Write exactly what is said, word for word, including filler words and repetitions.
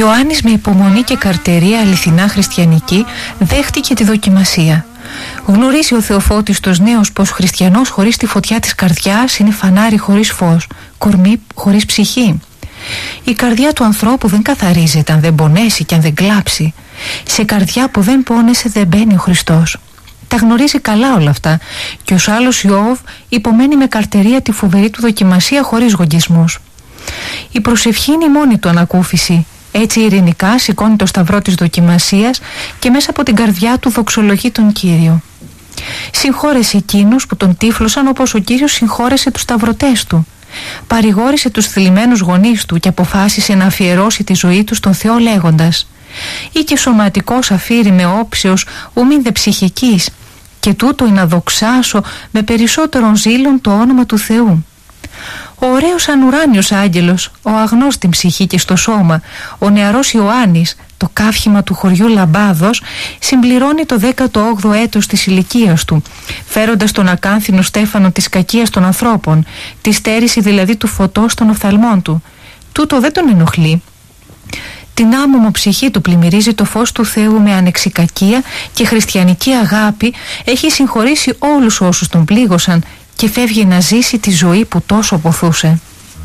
Ιωάννης με υπομονή και καρτερία αληθινά χριστιανική δέχτηκε τη δοκιμασία. Γνωρίζει ο Θεοφώτιστος νέος πως χριστιανός χωρίς τη φωτιά της καρδιάς είναι φανάρι χωρίς φως, κορμί χωρίς ψυχή. Η καρδιά του ανθρώπου δεν καθαρίζεται αν δεν πονέσει και αν δεν κλάψει. Σε καρδιά που δεν πόνεσε δεν μπαίνει ο Χριστός. Τα γνωρίζει καλά όλα αυτά και ως άλλος Ιώβ υπομένει με καρτερία τη φοβερή του δοκιμασία χωρίς γογγισμούς. Η προσευχή είναι η μόνη του ανακούφιση. Έτσι ειρηνικά σηκώνει το σταυρό της δοκιμασίας και μέσα από την καρδιά του δοξολογεί τον Κύριο. Συγχώρεσε εκείνους που τον τύφλωσαν όπως ο Κύριος συγχώρεσε τους σταυρωτές του. Παρηγόρησε τους θλιμμένους γονείς του και αποφάσισε να αφιερώσει τη ζωή του στον Θεό λέγοντας «Ή και σωματικός αφήρη με όψεως ουμήν δε ψυχικής, και τούτο είναι να δοξάσω με περισσότερον ζήλων το όνομα του Θεού». Ο ωραίος ανουράνιος άγγελος, ο αγνός στην ψυχή και στο σώμα, ο νεαρός Ιωάννης, το καύχημα του χωριού Λαμπάδος, συμπληρώνει το δέκατο όγδοο έτος της ηλικίας του, φέροντας τον ακάνθινο στέφανο της κακίας των ανθρώπων, τη στέρηση δηλαδή του φωτός των οφθαλμών του. Τούτο δεν τον ενοχλεί. Την άμωμο ψυχή του πλημμυρίζει το φως του Θεού με ανεξικακία και χριστιανική αγάπη, έχει συγχωρήσει όλους όσους τον πλήγωσαν και φεύγει να ζήσει τη ζωή που τόσο ποθούσε.